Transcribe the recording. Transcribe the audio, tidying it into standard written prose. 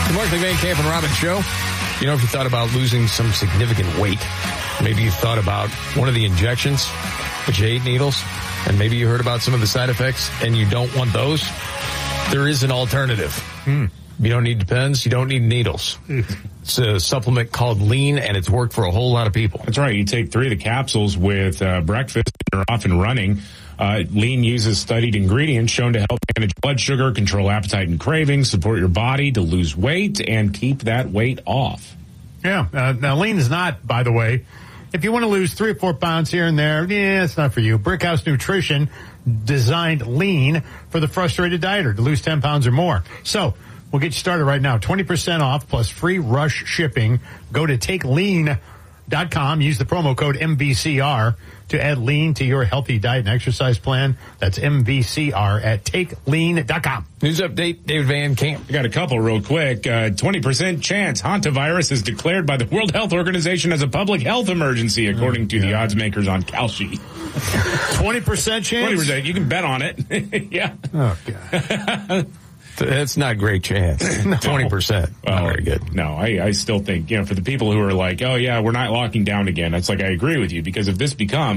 The Mark Van Camp and Robbins Show. You know, if you thought about losing some significant weight, maybe you thought about one of the injections, but you hate needles, and maybe you heard about some of the side effects, and you don't want those, there is an alternative. You don't need Depends. You don't need needles. It's a supplement called Lean, and it's worked for a whole lot of people. That's right. You take 3 of the capsules with breakfast, and you're off and running. Lean uses studied ingredients shown to help manage blood sugar, control appetite and cravings, support your body to lose weight, and keep that weight off. Yeah. Now, Lean is not, by the way, if you want to lose 3 or 4 pounds here and there, it's not for you. Brickhouse Nutrition designed Lean for the frustrated dieter to lose 10 pounds or more. So, we'll get you started right now. 20% off plus free rush shipping. Go to TakeLean.com. Use the promo code MVCR to add Lean to your healthy diet and exercise plan. That's MVCR at TakeLean.com. News update, David Van Camp. I got a couple real quick. 20% chance hantavirus is declared by the World Health Organization as a public health emergency, according to the odds makers on Kalshi. 20% chance? 20%. You can bet on it. Yeah. Oh, God. That's not a great chance. 20%. Not very good. No, I still think, for the people who are like, oh, yeah, we're not locking down again, it's like, I agree with you, because if this becomes